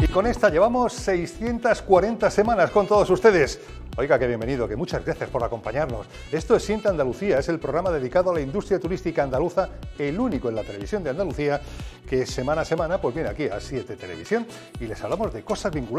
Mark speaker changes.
Speaker 1: Y con esta llevamos 640 semanas con todos ustedes. Oiga, qué bienvenido, que muchas gracias por acompañarnos. Esto es Siente Andalucía, es el programa dedicado a la industria turística andaluza, el único en la televisión de Andalucía, que semana a semana pues viene aquí a 7 Televisión y les hablamos de cosas vinculadas